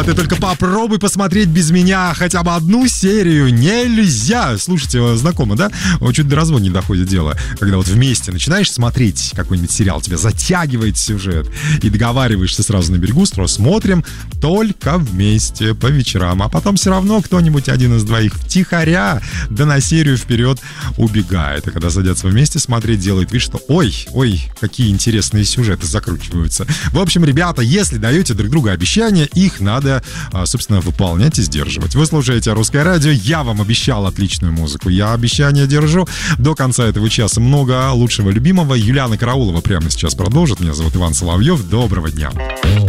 ты только попробуй посмотреть без меня хотя бы одну серию. Нельзя. Слушайте, знакомо, да? Чуть до развода не доходит дело. Когда вот вместе начинаешь смотреть какой-нибудь сериал, тебя затягивает сюжет, и договариваешься сразу на берегу, сразу смотрим только вместе по вечерам. А потом все равно кто-нибудь один из двоих втихаря да на серию вперед убегает. И когда садятся вместе смотреть, делает вид, что ой, какие интересные сюжеты закручиваются. В общем, ребята, если даете друг другу обещания, их надо, собственно, выполнять и сдерживать. Вы слушаете «Русское радио». Я вам обещал отличную музыку. Я обещание держу. До конца этого часа много лучшего любимого. Юлиана Караулова прямо сейчас продолжит. Меня зовут Иван Соловьев. Доброго дня.